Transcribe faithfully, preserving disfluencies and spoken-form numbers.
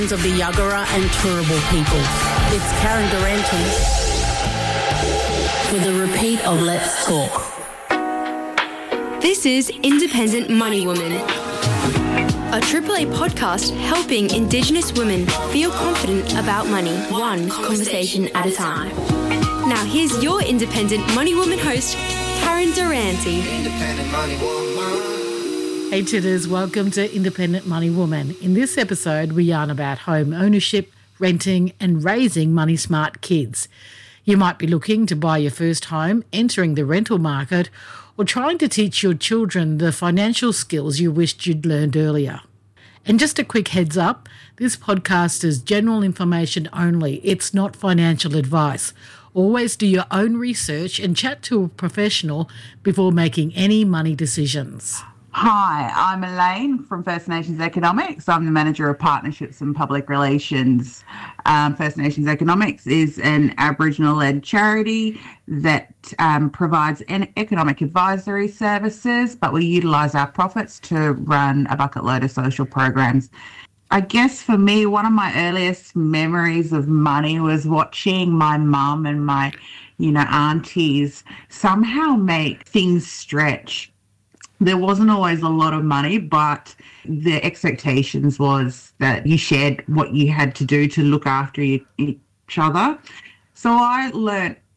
of the Yuggera and Turrbal people. It's Karen Durante with a repeat of Let's Talk. This is Independent Money Woman, a Triple A podcast helping Indigenous women feel confident about money, one conversation at a time. Now here's your Independent Money Woman host, Karen Durante. Independent Money Woman. Hey Titters, welcome to Independent Money Woman. In this episode, we yarn about home ownership, renting and raising money smart kids. You might be looking to buy your first home, entering the rental market, or trying to teach your children the financial skills you wished you'd learned earlier. And just a quick heads up, this podcast is general information only. It's not financial advice. Always do your own research and chat to a professional before making any money decisions. Hi, I'm Elaine from First Nations Economics. I'm the Manager of Partnerships and Public Relations. Um, First Nations Economics is an Aboriginal-led charity that um, provides an economic advisory services, but we utilise our profits to run a bucket load of social programs. I guess for me, one of my earliest memories of money was watching my mum and my, you know, aunties somehow make things stretch. There wasn't always a lot of money, but the expectations was that you shared what you had to do to look after you, each other. So I learnt